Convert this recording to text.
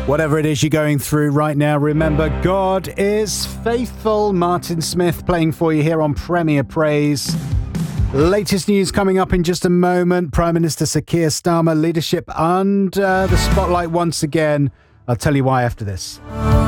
Whatever it is you're going through right now, remember, God is faithful. Martin Smith playing for you here on Premier Praise. Latest news coming up in just a moment. Prime Minister Sir Keir Starmer leadership under the spotlight once again. I'll tell you why after this.